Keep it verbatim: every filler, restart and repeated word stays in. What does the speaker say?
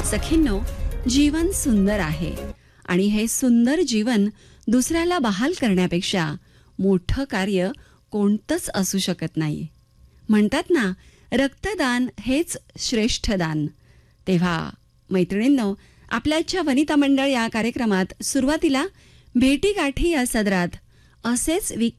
सखींनो, जीवन सुंदर आहे आणि हे सुंदर जीवन दुसऱ्याला बहाल करण्यापेक्षा मोठं कार्य कोणतंच असू शकत नाही. म्हणतात ना, रक्तदान हेच श्रेष्ठ दान. तेव्हा मैत्रिणींनो, आपल्या इच्छा वनिता मंडळ या कार्यक्रमात सुरुवातीला भेटीगाठी या सदरात असेच